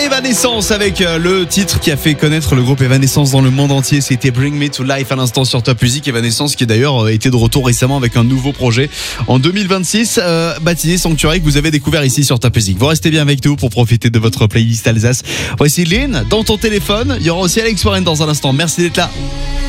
Evanescence avec le titre qui a fait connaître le groupe Evanescence dans le monde entier. C'était Bring Me to Life à l'instant sur Top Music. Evanescence qui d'ailleurs était de retour récemment avec un nouveau projet en 2026 baptisé Sanctuary, que vous avez découvert ici sur Top Music. Vous restez bien avec nous pour profiter de votre playlist Alsace. Voici Lynn dans ton téléphone. Il y aura aussi Alex Warren dans un instant. Merci d'être là.